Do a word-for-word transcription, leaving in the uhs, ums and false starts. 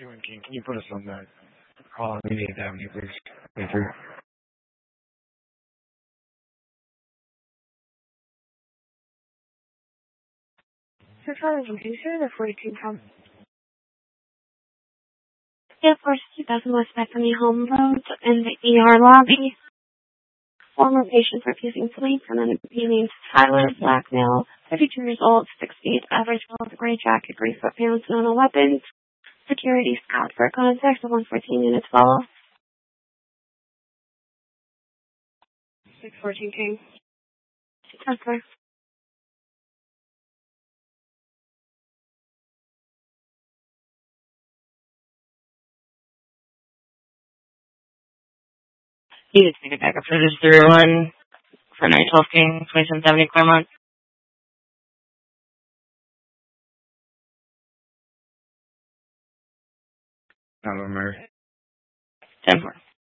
King, can you put us on that call on eightieth Avenue, please? Thank you. six hundred Future, the forty-two pound. Yeah, of course, two thousand West Bethany Home Road in the E R lobby. Former patient refusing sleep and then being Tyler, black male, fifty-two years old, six feet, average color, gray jacket, gray sweatpants, no weapons. Security scout for contact of one fourteen units follow. six fourteen King. Transfer. You need to take it back up for this zero one for nine twelve King, twenty-seven seventy Claremont. November. ten four.